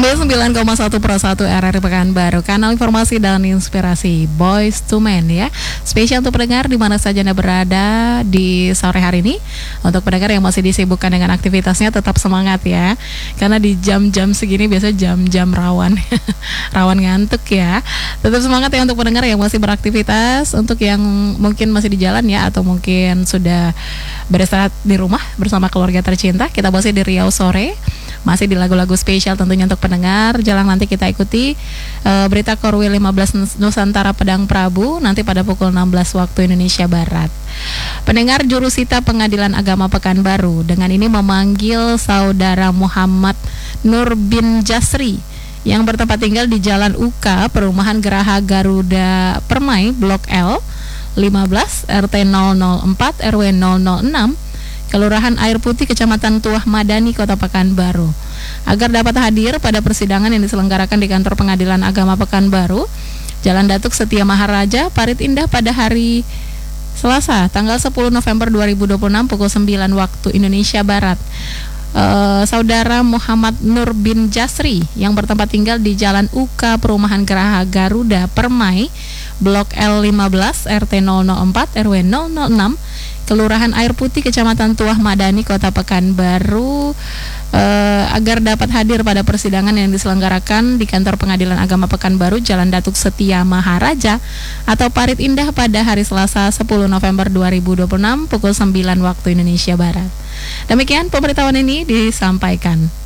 99,1 Pro 1 RRI Pekanbaru, kanal informasi dan inspirasi Boys to Men ya. Spesial untuk pendengar di mana saja Anda berada di sore hari ini. Untuk pendengar yang masih disibukkan dengan aktivitasnya, tetap semangat ya. Karena di jam-jam segini biasa jam-jam rawan rawan ngantuk ya. Tetap semangat ya untuk pendengar yang masih beraktivitas. Untuk yang mungkin masih di jalan ya, atau mungkin sudah beristirahat di rumah bersama keluarga tercinta, kita masih di Riau Sore. Masih di lagu-lagu spesial tentunya untuk pendengar. Jalan nanti kita ikuti berita Korwil 15 Nusantara Pedang Prabu nanti pada pukul 16 waktu Indonesia Barat. Pendengar, Jurusita Pengadilan Agama Pekanbaru dengan ini memanggil saudara Muhammad Nur bin Jasri yang bertempat tinggal di Jalan UK, Perumahan Geraha Garuda Permai, Blok L 15 RT 004 RW 006, Kelurahan Air Putih, Kecamatan Tuah Madani, Kota Pekanbaru, agar dapat hadir pada persidangan yang diselenggarakan di Kantor Pengadilan Agama Pekanbaru, Jalan Datuk Setia Maharaja, Parit Indah pada hari Selasa, tanggal 10 November 2026 pukul 9 waktu Indonesia Barat. Saudara Muhammad Nur bin Jasri yang bertempat tinggal di Jalan UK, Perumahan Geraha Garuda Permai, Blok L15 RT 004 RW 006, Kelurahan Air Putih, Kecamatan Tuah Madani, Kota Pekanbaru, agar dapat hadir pada persidangan yang diselenggarakan di Kantor Pengadilan Agama Pekanbaru, Jalan Datuk Setia Maharaja atau Parit Indah pada hari Selasa 10 November 2026 pukul 9 waktu Indonesia Barat. Demikian pemberitahuan ini disampaikan.